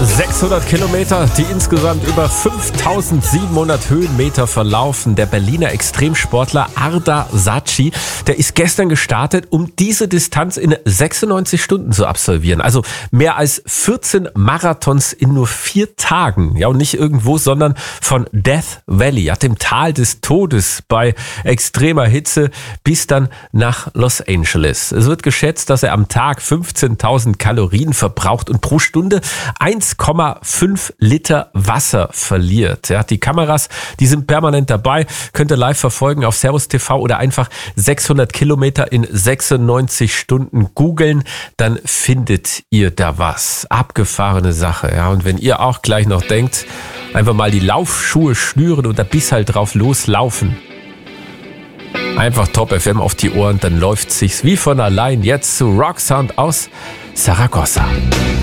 600 Kilometer, die insgesamt über 5700 Höhenmeter verlaufen. Der Berliner Extremsportler Ardar Saci, der ist gestern gestartet, um diese Distanz in 96 Stunden zu absolvieren. Also mehr als 14 Marathons in nur 4 Tagen. Ja, und nicht irgendwo, sondern von Death Valley, dem Tal des Todes bei extremer Hitze, bis dann nach Los Angeles. Es wird geschätzt, dass er am Tag 15.000 Kalorien verbraucht und pro Stunde 1,5 Liter Wasser verliert. Ja, die Kameras, die sind permanent dabei, könnt ihr live verfolgen auf Servus TV oder einfach 600 Kilometer in 96 Stunden googeln, dann findet ihr da was. Abgefahrene Sache. Ja, und wenn ihr auch gleich noch denkt, einfach mal die Laufschuhe schnüren und da bis halt drauf loslaufen. Einfach Top FM auf die Ohren, dann läuft sich's wie von allein. Jetzt zu Rock Sound aus Saragossa.